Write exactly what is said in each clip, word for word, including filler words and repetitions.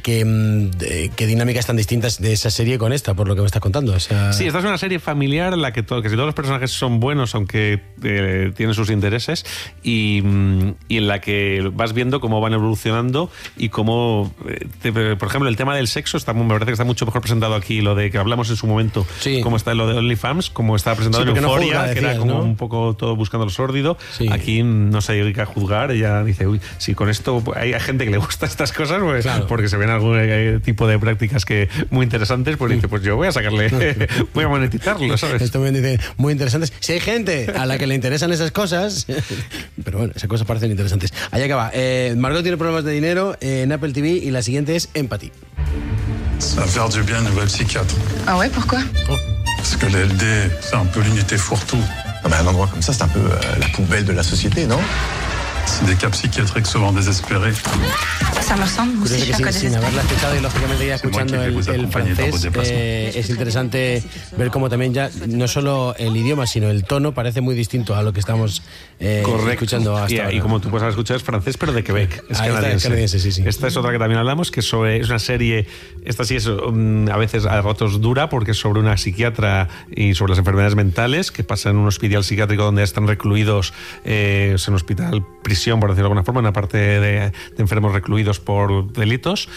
qué, de, qué dinámicas tan distintas de esa serie con esta, por lo que me estás contando. O sea... Sí, esta es una serie familiar en la que, todo, que si todos los personajes son buenos, aunque eh, tienen sus intereses, y, y en la que vas viendo cómo van evolucionando y cómo, eh, te, por ejemplo, el tema del sexo está, me parece que está mucho mejor presentado aquí, lo de que hablamos en su momento, sí. cómo está lo de OnlyFans, como está presentado sí, en Euphoria, no juzga, decías, que era como ¿no? un poco todo buscando lo sórdido. Sí. Aquí no se dedica a juzgar, ella dice, uy, si con esto hay gente que le gusta estas cosas, pues, claro. porque se ven algún eh, tipo de prácticas que muy interesantes, pues dice, pues yo voy a sacarle, voy a monetizarlo, ¿sabes? Esto me dice, muy interesantes. Si hay gente a la que le interesan esas cosas, pero bueno, esas cosas parecen interesantes. Allá acaba. Eh, Margot tiene problemas de dinero eh, en Apple T V y la siguiente es Empathy. Ça va faire du bien une nouvelle psychiatre. Ah ouais, pourquoi? Oh. Parce que le L D, c'est un peu l'unité fourre-tout. Ah bah un endroit comme ça, c'est un peu euh, la poubelle de la société, non? C'est des cas psychiatriques souvent désespérés. Ça me ressemble aussi, que sin, sin haberla escuchado y lógicamente ya escuchando el, el francés, eh, es interesante ver cómo también ya no solo el idioma, sino el tono parece muy distinto a lo que estamos eh, escuchando hasta y, ahora. Y como tú puedes haber escuchado, es francés, pero de Quebec. Es Ahí canadiense. Está, canadiense sí, sí. Esta es otra que también hablamos, que es, sobre, es una serie, esta sí es um, a veces a ratos dura, porque es sobre una psiquiatra y sobre las enfermedades mentales, que pasa en un hospital psiquiátrico donde están recluidos, eh, es un hospital prisión, por decirlo de alguna forma, una parte de, de enfermos recluidos por delitos.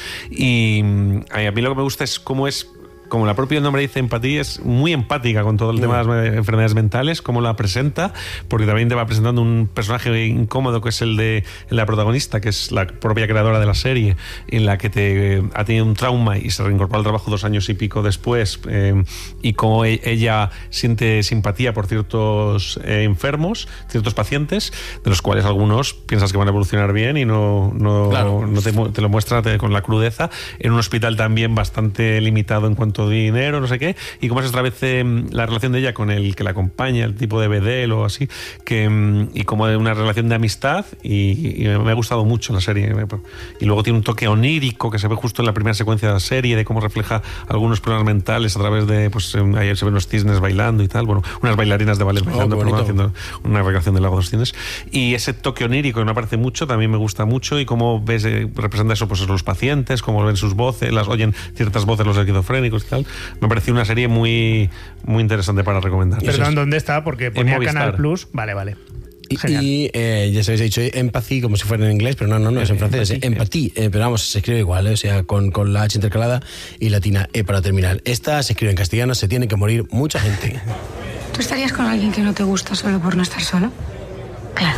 Y a mí lo que me gusta es cómo es, como el propio nombre dice, empatía, es muy empática con todo el tema de las enfermedades mentales, cómo la presenta, porque también te va presentando un personaje incómodo que es el de la protagonista, que es la propia creadora de la serie, en la que te ha tenido un trauma y se reincorpora al trabajo dos años y pico después, eh, y cómo ella siente simpatía por ciertos eh, enfermos, ciertos pacientes, de los cuales algunos piensas que van a evolucionar bien y no, no, claro. no te, te lo muestra te, con la crudeza, en un hospital también bastante limitado en cuanto dinero, no sé qué, y cómo se establece la relación de ella con el que la acompaña, el tipo de bedel o así, que, y como de una relación de amistad, y, y me ha gustado mucho la serie. Y luego tiene un toque onírico que se ve justo en la primera secuencia de la serie, de cómo refleja algunos problemas mentales a través de, pues ayer se ven los cisnes bailando y tal, bueno, unas bailarinas de ballet bailando, oh, pero haciendo una recreación del lago de los cisnes, y ese toque onírico que me parece mucho, también me gusta mucho, y cómo ves, eh, representa eso, pues los pacientes, cómo ven sus voces, las oyen ciertas voces los esquizofrénicos, tal. Me pareció una serie muy, muy interesante para recomendar. Perdón, ¿dónde está? Porque ponía Canal Plus. Vale, vale. Genial. Y eh, ya sabéis, he dicho Empathy como si fuera en inglés, pero no, no, no, es en francés, es Empathy, eh, pero vamos, se escribe igual, eh, o sea, con, con la H intercalada y latina E para terminar. Esta se escribe en castellano, se tiene que morir mucha gente. ¿Tú estarías con alguien que no te gusta solo por no estar solo? Claro.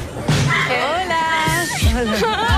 Hola. Hola.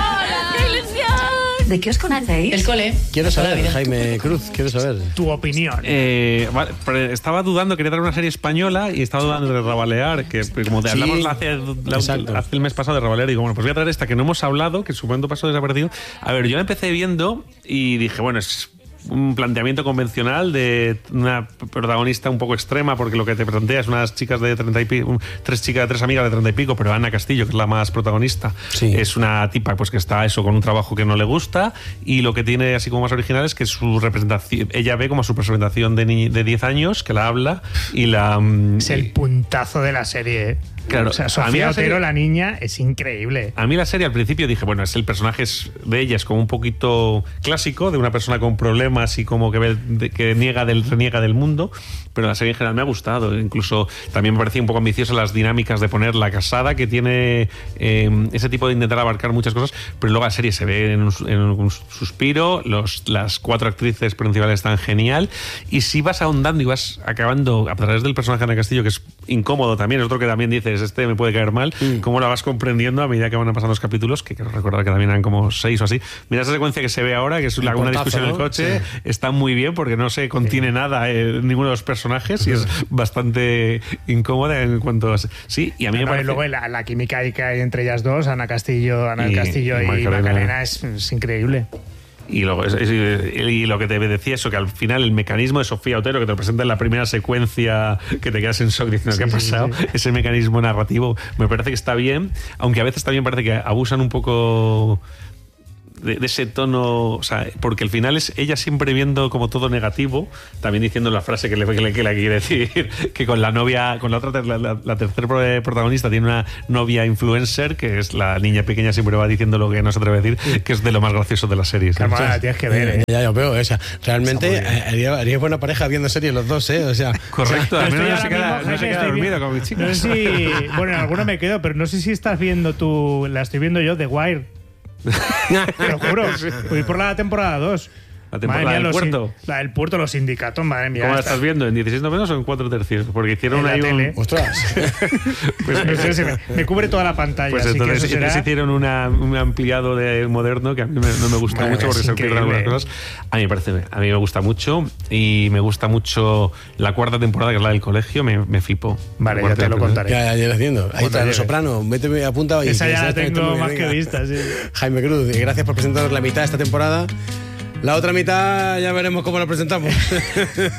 ¿De qué os conocéis? El cole. Quiero saber, Jaime Cruz, quiero saber. Tu opinión. Eh, vale, estaba dudando, quería traer una serie española y estaba dudando de Rabalear, que como de sí, hablamos hace, la, hace el mes pasado de Rabalear, y digo, bueno, pues voy a traer esta que no hemos hablado, que en su momento pasó desaparecido. A ver, yo la empecé viendo y dije, bueno, es un planteamiento convencional de una protagonista un poco extrema, porque lo que te plantea es unas chicas de treinta y pico, tres chicas, tres amigas de treinta y pico, pero Ana Castillo, que es la más protagonista, sí. es una tipa pues que está eso con un trabajo que no le gusta, y lo que tiene así como más original es que su representación, ella ve como su representación de, ni, de diez años, que la habla y la... Es el puntazo de la serie, ¿eh? Claro, o sea, Sofía Otero, la niña, es increíble. A mí la serie al principio dije, bueno, es el personaje de ella es como un poquito clásico, de una persona con problemas y como que, ve, de, que niega del, reniega del mundo, pero la serie en general me ha gustado. Incluso también me parecía un poco ambiciosa las dinámicas de ponerla casada, que tiene eh, ese tipo de intentar abarcar muchas cosas, pero luego la serie se ve en un, en un suspiro, los, las cuatro actrices principales están genial, y si vas ahondando y vas acabando a través del personaje de Ana Castillo, que es incómodo también, es otro que también dices, este me puede caer mal, mm. cómo la vas comprendiendo a medida que van pasando los capítulos, que quiero recordar que también eran como seis o así. Mira esa secuencia que se ve ahora, que es la, una discusión en el coche, sí. está muy bien porque no se contiene sí. nada eh, ninguno de los personajes y es bastante incómoda en cuanto a... Sí, y a mí no, me parece... Luego la, la química que hay entre ellas dos, Ana Castillo, Ana y, Castillo y, y Macarena, Macarena es, es increíble. Y lo, es, es, y lo que te decía eso, que al final el mecanismo de Sofía Otero, que te lo presenta en la primera secuencia, que te quedas en shock diciendo sí, qué ha pasado, sí, sí. ese mecanismo narrativo me parece que está bien, aunque a veces también parece que abusan un poco de, de ese tono, o sea, porque al final es ella siempre viendo como todo negativo, también diciendo la frase que le, que le, que le quiere decir, que con la novia, con la otra, la, la, la tercera protagonista tiene una novia influencer, que es la niña pequeña, siempre va diciendo lo que no se atreve a decir, que es de lo más gracioso de la serie. ¿Sí? Claro, la tienes que ver, ¿eh? Ya, ya lo veo, o sea, realmente haría, haría buena pareja viendo series los dos, ¿eh? O sea, correcto, o sea, al menos no se mismo, queda, no se queda dormido con mis chicas. No sé si, bueno, en alguno me quedo, pero no sé si estás viendo tú, la estoy viendo yo, The Wire. Te lo juro, voy por la temporada dos. La temporada del puerto. In, la del puerto, los sindicatos, madre mía. ¿Cómo la estás viendo? ¿En dieciséis novenos o en cuatro tercios? Porque hicieron ahí un... ¡Ostras! Pues no sé, se me, me cubre toda la pantalla. Pues así entonces, que eso será... hicieron una, un ampliado de moderno que a mí me, no me gusta Madre mucho porque se pierden algunas cosas. A mí me parece, a mí me gusta mucho y me gusta mucho la cuarta temporada, que es la del colegio, me, me flipo. Vale, ya te lo contaré. Ya, ya, ya lo haciendo. Ahí está, Los Soprano, vete apuntado. Esa ya la tengo más que vista, sí. Jaime Cruz, gracias por presentarnos la mitad de esta temporada. La otra mitad ya veremos cómo la presentamos.